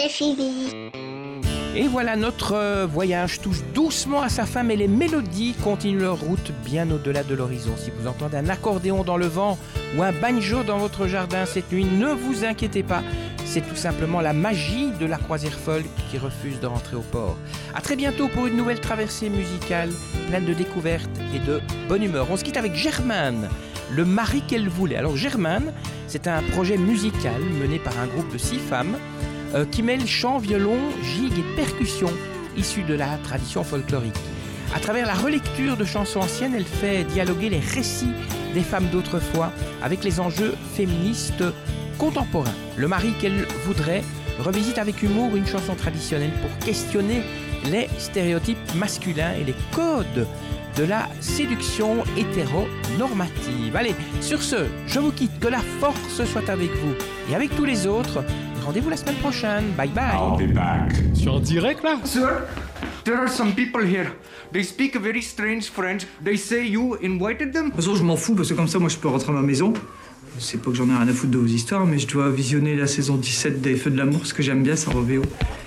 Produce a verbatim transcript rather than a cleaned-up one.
c'est fini. Et voilà, notre voyage touche doucement à sa fin, mais les mélodies continuent leur route bien au-delà de l'horizon. Si vous entendez un accordéon dans le vent ou un banjo dans votre jardin cette nuit, ne vous inquiétez pas, c'est tout simplement la magie de la croisière folk qui refuse de rentrer au port. À très bientôt pour une nouvelle traversée musicale pleine de découvertes et de bonne humeur. On se quitte avec Germaine, le mari qu'elle voulait. Alors Germaine, c'est un projet musical mené par un groupe de six femmes euh, qui mêle chant, violon, gigue et percussion issus de la tradition folklorique. À travers la relecture de chansons anciennes, elle fait dialoguer les récits des femmes d'autrefois avec les enjeux féministes contemporains. Le mari qu'elle voudrait revisite avec humour une chanson traditionnelle pour questionner les stéréotypes masculins et les codes de la séduction hétéronormative. Allez, sur ce, je vous quitte, que la force soit avec vous et avec tous les autres. Rendez-vous la semaine prochaine. Bye bye. I'll be back. Sur un direct là? Sir, there are some people here. They speak a very strange French. They say you invited them. De toute façon, je m'en fous parce que comme ça, moi, je peux rentrer à ma maison. C'est pas que j'en ai rien à foutre de vos histoires, mais je dois visionner la saison dix-sept des Feux de l'amour, parce que j'aime bien ça en V O.